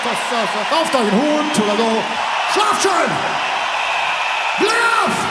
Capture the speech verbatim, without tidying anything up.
das, das, kauft euch einen Hund oder so. Schlaft schön! Glück auf!